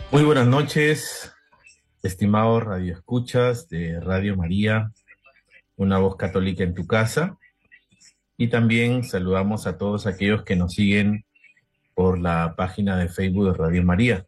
Muy buenas noches, estimados radioescuchas de Radio María, una voz católica en tu casa. Y también saludamos a todos aquellos que nos siguen por la página de Facebook de Radio María.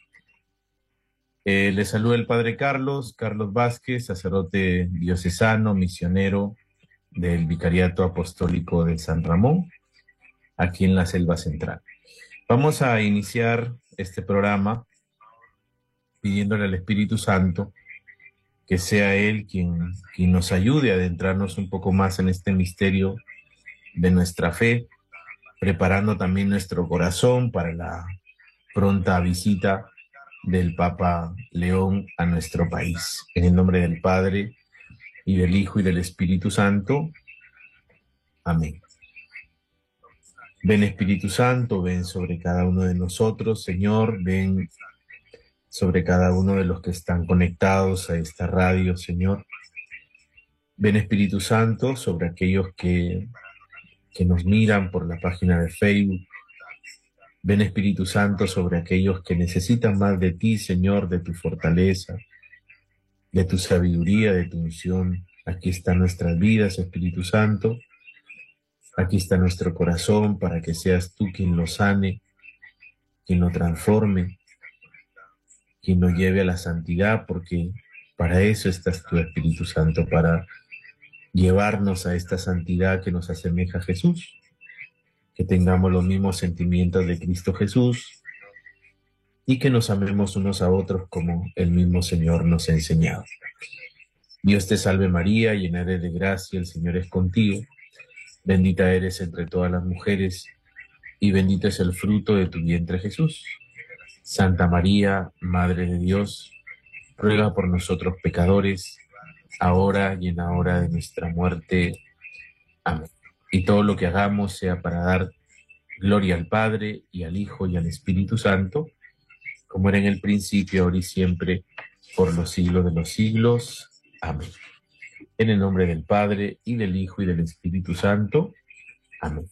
Les saluda el Padre Carlos Vázquez, sacerdote diocesano, misionero del Vicariato Apostólico de San Ramón, aquí en la Selva Central. Vamos a iniciar este programa pidiéndole al Espíritu Santo que sea Él quien nos ayude a adentrarnos un poco más en este misterio de nuestra fe, preparando también nuestro corazón para la pronta visita del Papa León a nuestro país. En el nombre del Padre, y del Hijo, y del Espíritu Santo. Amén. Ven Espíritu Santo, ven sobre cada uno de nosotros, Señor, ven sobre cada uno de los que están conectados a esta radio, Señor. Ven Espíritu Santo sobre aquellos que nos miran por la página de Facebook. Ven Espíritu Santo sobre aquellos que necesitan más de ti, Señor, de tu fortaleza, de tu sabiduría, de tu unción. Aquí están nuestras vidas, Espíritu Santo. Aquí está nuestro corazón para que seas tú quien lo sane, quien lo transforme, quien lo lleve a la santidad, porque para eso estás tú, Espíritu Santo, para llevarnos a esta santidad que nos asemeja a Jesús, que tengamos los mismos sentimientos de Cristo Jesús y que nos amemos unos a otros como el mismo Señor nos ha enseñado. Dios te salve María, llena eres de gracia, el Señor es contigo. Bendita eres entre todas las mujeres y bendito es el fruto de tu vientre Jesús. Santa María, Madre de Dios, ruega por nosotros pecadores, ahora y en la hora de nuestra muerte. Amén. Y todo lo que hagamos sea para dar gloria al Padre, y al Hijo, y al Espíritu Santo, como era en el principio, ahora y siempre, por los siglos de los siglos. Amén. En el nombre del Padre, y del Hijo, y del Espíritu Santo. Amén.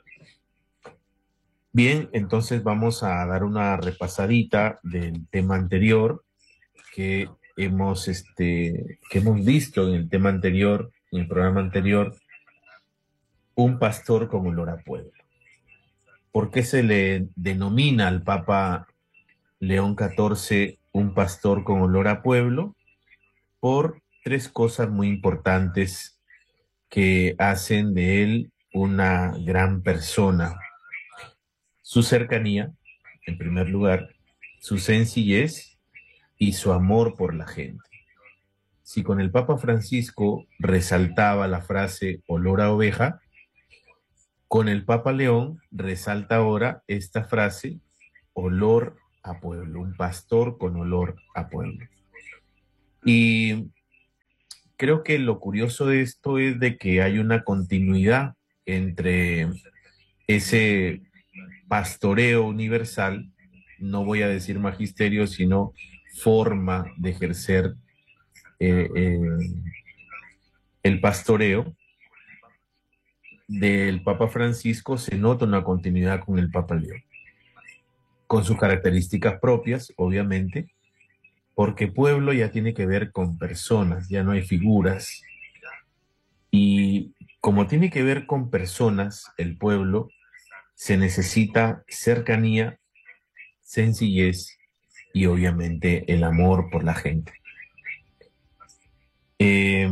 Bien, entonces vamos a dar una repasadita del tema anterior que hemos visto en el tema anterior, en el programa anterior, un pastor con olor a pueblo. ¿Por qué se le denomina al Papa León XIV un pastor con olor a pueblo? Por tres cosas muy importantes que hacen de él una gran persona. Su cercanía, en primer lugar, su sencillez y su amor por la gente. Si con el Papa Francisco resaltaba la frase olor a oveja, con el Papa León resalta ahora esta frase olor a pueblo, un pastor con olor a pueblo. Y creo que lo curioso de esto es de que hay una continuidad entre ese pastoreo universal, no voy a decir magisterio, sino forma de ejercer eh, eh, el pastoreo del Papa Francisco. Se nota una continuidad con el Papa León, con sus características propias, obviamente, porque pueblo ya tiene que ver con personas, ya no hay figuras. Y como tiene que ver con personas, el pueblo, se necesita cercanía, sencillez y obviamente el amor por la gente.